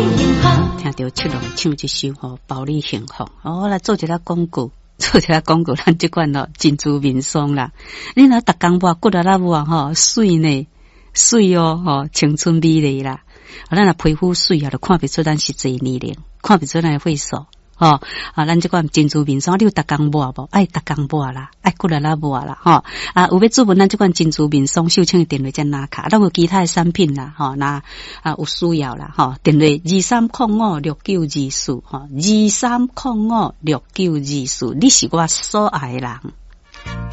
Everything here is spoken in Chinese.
幸福。 听到七龙唱一首吼，保你幸福。哦，来做一个广告，咱这款咯，珍珠民松啦。你若逐工抹骨啊啦抹吼，水呢，水哦吼，青春美丽啦。咱若皮肤水啊，就看不出咱实际年龄，看不出咱的岁数。吼咱这款珍珠面霜，你有逐工抹无？爱逐工抹啦，爱骨力啦抹啦，吼有要注文咱这款珍珠面霜，秀清的电话再拿卡，咱有其他的产品啦，吼那有需要啦，吼电话23056924，吼23056924，你是我所爱的人。